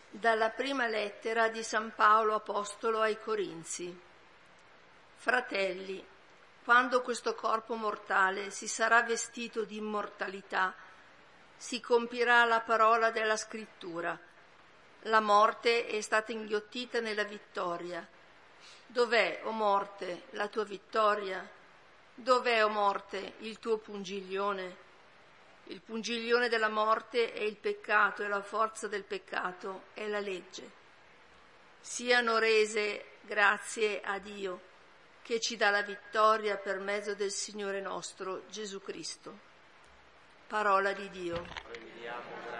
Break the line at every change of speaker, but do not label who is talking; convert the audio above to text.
Dalla prima lettera di San Paolo Apostolo ai Corinzi. Fratelli, quando questo corpo mortale si sarà vestito di immortalità, si compirà la parola della Scrittura. La morte è stata inghiottita nella vittoria. Dov'è, o morte, la tua vittoria? Dov'è, o morte, il tuo pungiglione? Il pungiglione della morte è il peccato e la forza del peccato è la legge. Siano rese grazie a Dio che ci dà la vittoria per mezzo del Signore nostro Gesù Cristo. Parola di Dio.